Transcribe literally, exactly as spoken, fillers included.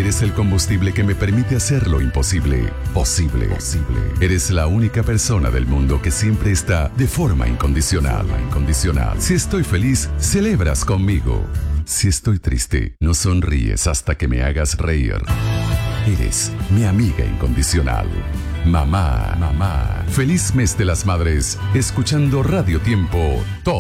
Eres el combustible que me permite hacer lo imposible posible. Posible. Eres la única persona del mundo que siempre está de forma incondicional. Incondicional. Si estoy feliz, celebras conmigo. Si estoy triste, no sonríes hasta que me hagas reír. Eres mi amiga incondicional. Mamá, mamá. Feliz mes de las madres, escuchando Radio Tiempo todo